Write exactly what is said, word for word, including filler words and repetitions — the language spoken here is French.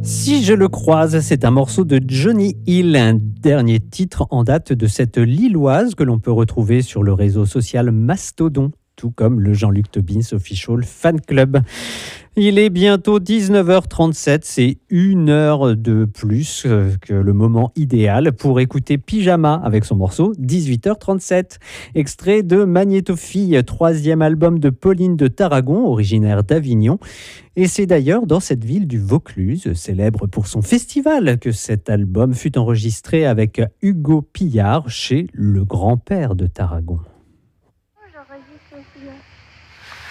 Si je le croise, c'est un morceau de Johnny Hill, un dernier titre en date de cette Lilloise que l'on peut retrouver sur le réseau social Mastodon, tout comme le Jean-Luc Tobins Official Fan Club. Il est bientôt dix-neuf heures trente-sept, c'est une heure de plus que le moment idéal pour écouter Pyjama avec son morceau dix-huit heures trente-sept. Extrait de Magnétophile, troisième album de Pauline de Tarragon, originaire d'Avignon. Et c'est d'ailleurs dans cette ville du Vaucluse, célèbre pour son festival, que cet album fut enregistré avec Hugo Pillard chez le grand-père de Tarragon.